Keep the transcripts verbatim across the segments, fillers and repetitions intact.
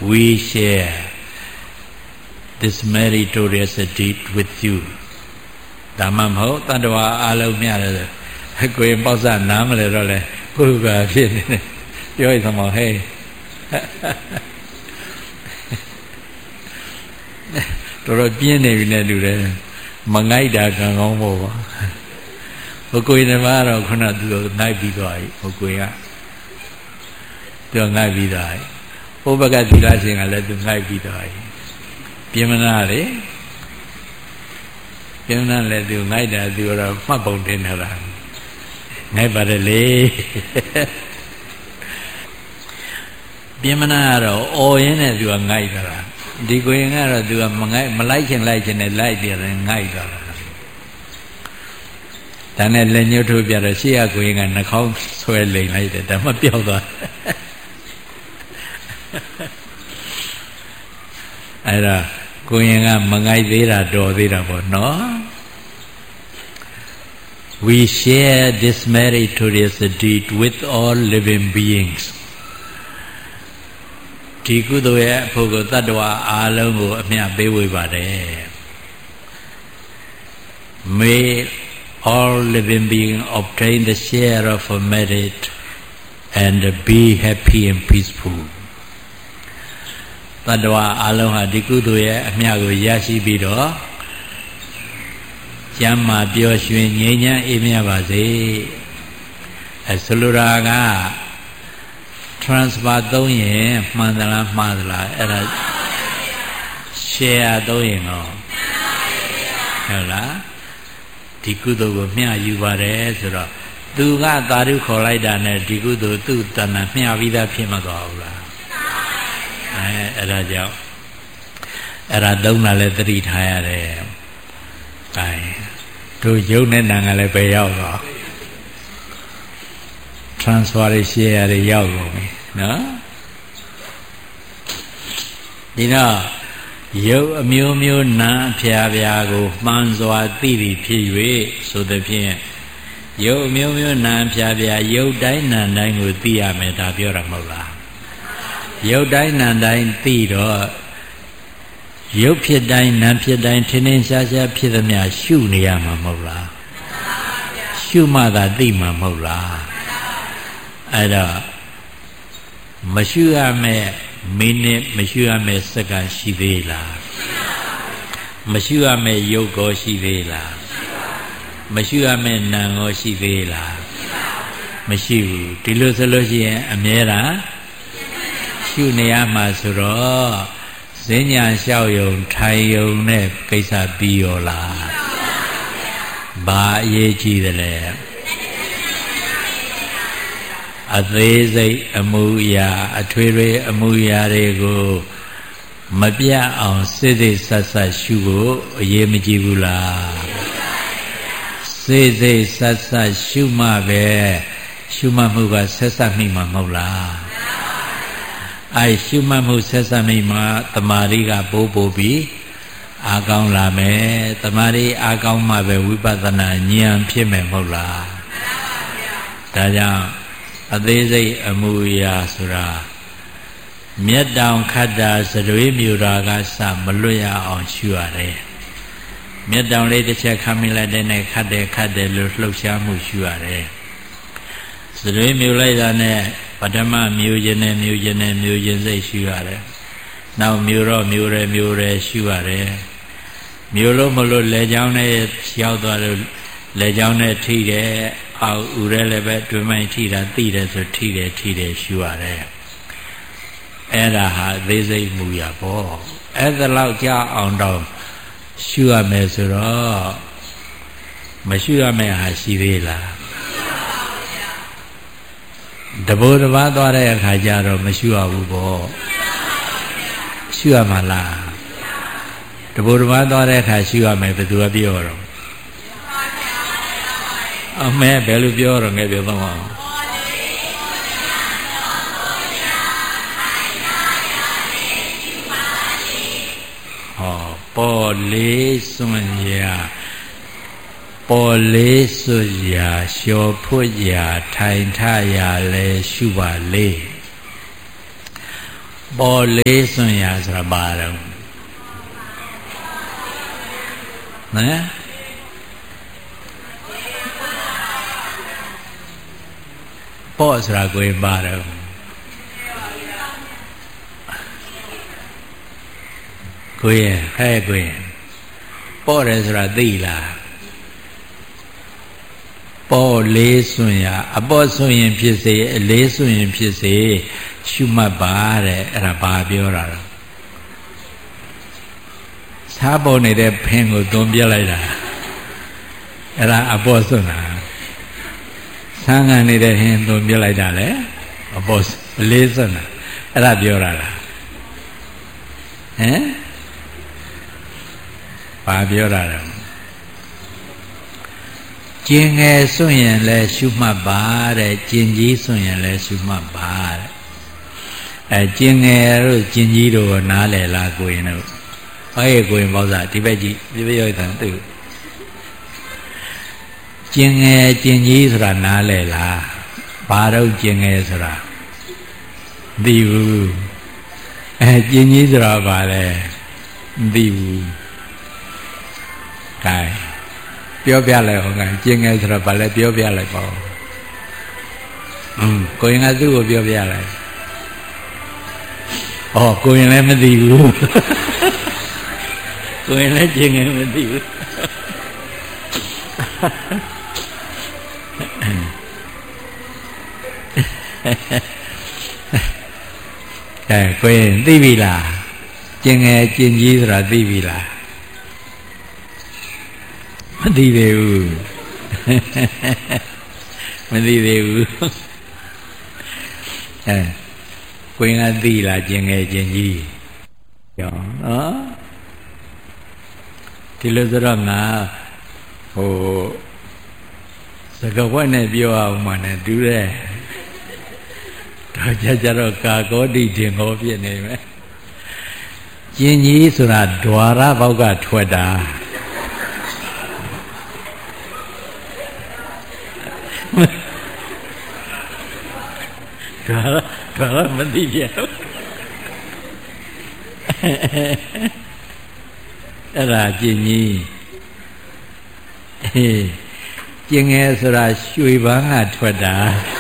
we share this meritorious deed with you. Damam ho tandwa alo mya ko yin paw sa na ma le ro le ko ba phit ne pyo yi sama hey Toro pian ne bi ne lu le ma ngai da kan kaung mo ba ho ko yin ma ro khuna tu ngai bi twa yi ho ko yin tu ngai bi twa yi ho ba ka thila sin ga le tu ngai bi twa yi pian mana le pian mana le tu ngai da tu ro mat pong tin tha la ngai ba de le pian mana ro o yin ne tu ngai da la di ko yin ga ro tu ma ngai ma lai chin lai chin ne lai ti re ngai da la da ne le nyot thu pya ro shi ya ko yin ga na khong swai lein lai de da ma pyaw twa ai da ko yin ga ma ngai the da do the da po no We share this meritorious deed with all living beings. Di kudo ya phogo tattwa aalong ko amya pe wei ba de. May all living beings obtain the share of a merit and be happy and peaceful. Tattwa aalong ha di kudo ya amya ko yashi pi do Jamma pyo shwin ngenya emya ba se asolura ga transfer three yin man da la ma da la era share three yin noဟုတ်လားဒီကုသိုလ်ကိုမျှယူပါတယ်ဆိုတော့သူကသာဓုခေါ်လိုက်တာနဲ့ဒီကုသိုလ်သူ့တဏ္ဍမျှပြီးသားဖြစ်မသွားဘူးလားအဲအဲ့ဒါကြောင့်အဲ့ဒါသုံးတာလည်းသတိထားရတယ်အဲတို့ယုံနဲ့နာငါလည်းပဲရောက်တော့ transfer ရ share ရရောက်ကုန်ပြီနော်ဒီတော့ယုတ်အမျိုးမျိုးနာအဖျားဖျားကိုမှန်စွာသိပြီးဖြစ်၍ဆိုသဖြင့်ယုတ်အမျိုးမျိုးနာအဖျားဖျားယုတ်တိုင်းနာတိုင်းကိုသိရမယ်ဒါပြောတာမဟုတ်လားယုတ်တိုင်းနာတိုင်းသိတော့ရုပ်ဖြစ်တိုင်းနာမ်ဖြစ်တိုင်းထင်းထင်းရှားရှားဖြစ်သမျှရှုနေရမှာမဟုတ်လားရှုမှသာသိမှာမဟုတ်လားအဲ့တော့မရှုရမယ့်မိနစ်မရှုရမယ့်စက္ကန့်ရှိသေးလားမရှုရမယ့်ရုပ်ကိုရှိသေးလားမရှုရမယ့်နာမ်ကိုရှိသေးလားမရှိဘူးဒီလိုဆိုလို့ရှိရင်အမြဲတမ်းရှုနေရမှာဆိုတော့ဈဉ္ညာလျှောက်ယုံထိုင်ယုံနဲ့ကိစ္စပြီးရောလားဘာအရေးကြီးတယ်လဲအသေးစိတ်အမှုရာအထွေထွေအမှုရာတွေကိုမပြတ်အောင်စိတ်စိတ်ဆက်ဆက်ရှုဖို့အရေးမကြီးဘူးလားစိတ်စိတ်ဆက်ဆက်ရှုမှပဲရှုမှမှုကဆက်ဆက်မိမှာမဟုတ်လားအဲရှုမှတ်မှုဆက်ဆက်မိမှာတမာရီကပိုးပိုးပြီးအာကောင်းလာမယ်တမာရီအာကောင်းမှပဲဝိပဿနာဉာဏ်ဖြစ်မယ်မဟုတ်လားဒါကြောင့်အသေးစိတ်အမှုရာဆိုတာမျက်တောင်ခတ်တာစရွေးမြူတာကစမလွတ်ရအောင်ရှုရတယ်မျက်တောင်လေးတစ်ချက်ခမ်းမိလိုက်တဲ့နဲ့ခတ်တယ်ခတ်တယ်လို့လှုပ်ရှားမှုရှုရတယ်စရွေးမြူလိုက်တာနဲ့ပထမမြူခြင်းနဲ့မြူခြင်းနဲ့မြူခြင်းစိတ်ရှုရတယ်။နောက်မြူတော့မြူတယ်မြူတယ်ရှုရတယ်။မြူလို့မလို့လေချောင်းနဲ့ရောက်သွားလို့လေချောင်းနဲ့ထိတယ်။အောက်ဥရဲလည်းပဲတွင်မိုင်းထိတာသိတယ်ဆိုထိတယ်ထိတယ်ရှုရတယ်။အဲ့ဒါဟာသေးစိတ်မူရပေါ့။အဲ့ဒါလောက်ကြာအောင်တော့ရှုရမယ်ဆိုတော့မရှုရမယ့်ဟာရှိသေးလား။တဘောတဘာသွားတဲ့အခါကျတော့မရှုရဘူးပေါ့ရှုရမှာလားတဘောတဘာသွားတဲ့အခါရှုရမယ်ဘယ်သူကပြောတော့အမေဘယ်လိုပြောတော့ငယ်ပြောတော့ဟောပေါ်လေးစွန့်ရာပေါ်လေးစွရာလျှော်ဖွတ်ရာထိုင်ထရာလဲရှုပါလေပေါ်လေးစွန့်ရဆိုတာဘာတော့နော်ပေါ်ဆိုတာကိုယ်ဘာတော့ကိုယ်ဟဲ့ကိုယ်ပေါ်တယ်ဆိုတာသိလားပေါ်လေးစွန့်ရအပေါ်စွန့်ရင်ဖြစ်စေအလေးစွန့်ရင်ဖြစ်စေရှုမှတ်ပါတဲ့အဲ့ဒါဘာပြောတာလဲစားပေါ်နေတဲ့ဖင်ကိုသွန်ပြလိုက်တာအဲ့ဒါအပေါ်စွန့်တာဆန်းကန်နေတဲ့ဟင်သွန်ပြလိုက်တာလေအပေါ်အလေးစွန့်တာအဲ့ဒါပြောတာလားဟမ်ဘာပြောတာလဲကျင်ငယ်စွန့်ရင်လည်းရှုမှတ်ပါတဲ့ကျင်ကြီးစွန့်ရင်လည်းရှုမှတ်ပါတဲ့အဲကျင်ငယ်တို့ကျင်ကြီးတို့ကနားလည်လားကိုရင်တို့ဟဲ့ကိုရင်ပေါ့စားဒီဘက်ကြည့်ဒီဘက်ရောက်တယ်သူကျင်ငယ်ကျင်ကြီးဆိုတာနားလည်လားဘာတော့ကျင်ငယ်ဆိုတာမသိဘူးအဲကျင်ကြီးဆိုတာဘာလဲမသိဘူးကဲပြောပြလိုက်ဟောကကျင်ငယ်ဆိုတော့ဗာလဲပြောပြလိုက်ပေါ့อืมကိုရင်ကသူ့ကိုပြောပြလိုက်ဩကိုရင်လည်းမသိဘူးကိုရင်လည်းကျင်ငယ်မသိဘူးအဲကိုရင်သိပြီလားကျင်ငယ်ကျင်ကြီးဆိုတာသိပြီလားမသိသေးဘူးမသိသေးဘူးအဲကိုင်းကသိလားကျင်ငယ်ကျင်ကြီးကြောင်းနော်ဒီလိုဆိုတော့ငါဟိုစကားဝတ်နဲ့ပြောအောင်မှနဲ့တူတယ်တော့ကြကြတော့ကာကောတိတင်ဟောဖြစ်နေမယ်ကျင်ကြီးဆိုတာဓွာရဘောက်ကထွက်တာဒါဒါမသိပြဘူးအဲ့ဒါကျင်ကြီးအေးကျင်ငယ်ဆိုတာရွှေပန်းကထွက်တာ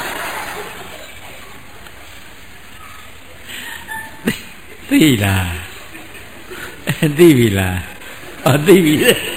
သိလားသိပြီလားအော်သိပြီ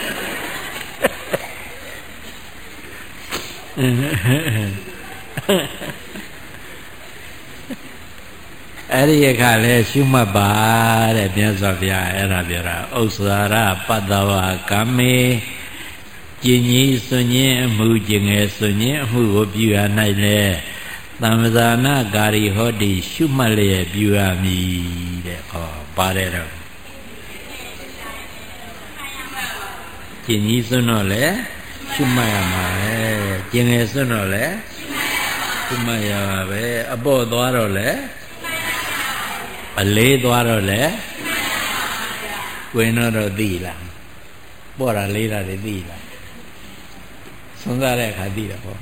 အဲ့ဒီအခါလဲရှုမှတ်ပါတဲ့မြတ်စွာဘုရားအဲ့ဒါပြောတာဥစ္စာရပတ္တဝကမ္မေကျင်ကြီးစွန့်ခြင်းအမှုကျင်ငယ်စွန့်ခြင်းအမှုကိုပြုရ၌လဲသံဃာနာကာရီဟောတိရှုမှတ်လျက်ပြုရမည်တဲ့ဟောပါတယ်တော့ကျင်ကြီးစွန့်တော့လဲရှုမှတ်ရမှာပဲကျင်ငယ်စွန့်တော့လဲရှုမှတ်ရမှာပဲအပေါ့သွားတော့လဲအလေးသွားတော့လေဝင်တော့သိလားပေါ်တာလေးတာတွေသိလားဆုံးသားတဲ့အခါသိတာပေါ့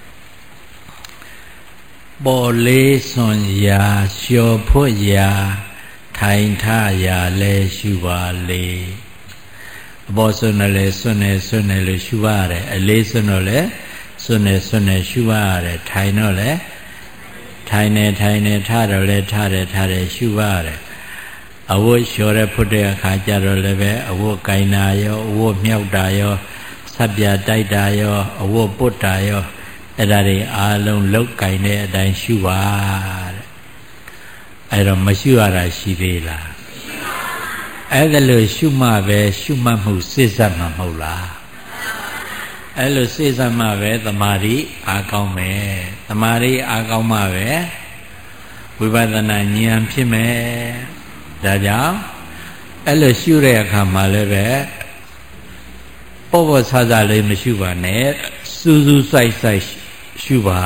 ပေါ်လေးစွန်ရာလျှော်ဖွတ်ရာထိုင်ထရာလဲရှုပါလေအပေါ်စွန်တယ်လဲစွန်တယ်စွန်တယ်လို့ရှုပါရတယ်အလေးစွန်တော့လဲစွန်တယ်စွန်တယ်ရှုပါရတယ်ထိုင်တော့လဲထိုင်နေထိုင်နေထားတော့လဲထားတယ်ထားတယ်ရှုပါရတယ်အဝတ်လျှော်တဲ့ဖွတ်တဲ့အခါကျတော့လည်းပဲအဝတ်ကိုင်တာရောအဝတ်မြောက်တာရောဆက်ပြတိုက်တာရောအဝတ်ပုတ်တာရောအဲ့ဒါတွေအားလုံးလောက်ကိုင်တဲ့အတိုင်းရှုပါတဲ့အဲ့တော့မရှုရတာရှိသေးလားအဲ့ဒါလို့ရှုမှပဲရှုမှတ်မှုစိစက်မှမဟုတ်လားအဲ့လိုစိစက်မှပဲတမာရီအားကောင်းမယ်တမာရီအားကောင်းမှပဲဝိပဿနာဉာဏ်ဖြစ်မယ်ဒါကြောင့်အဲ့လိုရှုတဲ့အခါမှာလည်းပဲပေါ့ပေါ့ဆဆလေးမရှုပါနဲ့စူးစူးဆိုင်ဆိုင်ရှုပါ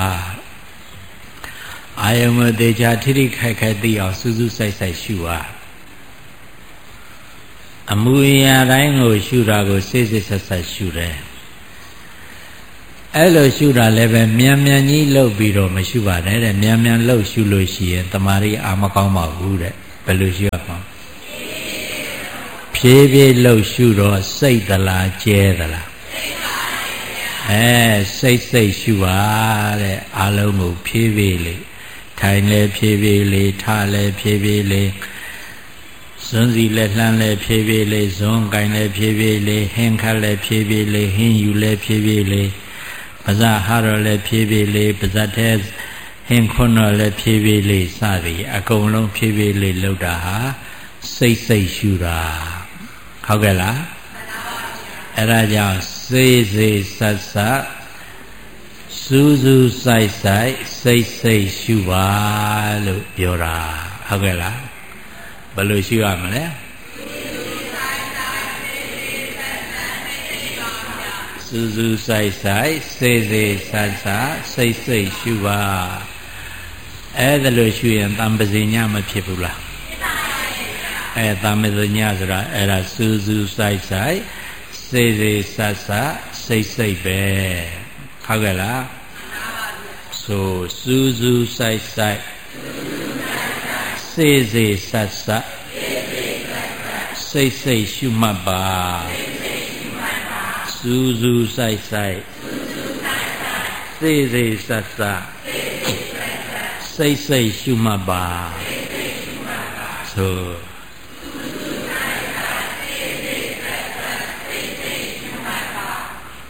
အာယမတေချာထိထိခိုက်ခိုက်သိအောင်စူးစူးဆိုင်ဆိုင်ရှုပါအမူအရာတိုင်းကိုရှုတာကိုစိတ်စိတ်ဆက်ဆက်ရှုတယ်အဲ့လိုရှုတာလည်းပဲမြန်မြန်ကြီးလှုပ်ပြီးတော့မရှုပါနဲ့တဲ့မြန်မြန်လှုပ်ရှုလို့ရှိရင်တမာရီအာမကောင်းပါဘူးတဲ့ဘယ်လိုရှိရမှာဖြည်းဖြည်းလှုပ်ရှုတော့စိတ်သလားကျဲသလားအဲစိတ်စိတ်ရှုပါတဲ့အာလုံးကိုဖြည်းဖြည်းလေးထိုင်လဲဖြည်းဖြည်းလေးထလဲဖြည်းဖြည်းလေးဇွန်းစီလဲလှမ်းလဲဖြည်းဖြည်းလေးဇွန်းကိုင်လဲဖြည်းဖြည်းလေးဟင်းခတ်လဲဖြည်းဖြည်းလေးဟင်းယူလဲဖြည်းဖြည်းလေးပါဇာဟာတော့လဲဖြည်းဖြည်းလေးပါဇတ်ထဲဟင်းခွန်းတော့လဲဖြည်းဖြည်းလေးစသည်အကုန်လုံးဖြည်းဖြည်းလေးလှုပ်တာဟာစိတ်စိတ်ရှုတာဟုတ်ကဲ့လားအဲ့ဒါကြောင့်စေးစေးဆက်ဆက်စူးစူးဆိုင်ဆိုင်စိတ်စိတ်ရှုပါလို့ပြောတာဟုတ်ကဲ့လားဘယ်လိုရှုရမလဲစူးစူးဆိုင်ဆိုင်စေးစေးဆက်ဆက်စိတ်စိတ်ရှုပါအဲ့ဒါလို့ရှုရင်တံပဇိညာမဖြစ်ဘူးလားအဲတံပဇိညာဆိုတာအဲ့ဒါစူးစူးဆိုင်ဆိုင်စေးစေးဆက်ဆက်စိတ်စိတ်ပဲဟုတ်ကဲ့လားဆိုစူးစူးဆိုင်ဆိုင်စေးစေးဆက်ဆက်စိတ်စိတ်ရှုမှတ်ပါစူးစူးဆိုင်ဆိုင်စေးစေးဆက်ဆက်စိတ်စိတ်ရှုမှတ်ပါဆို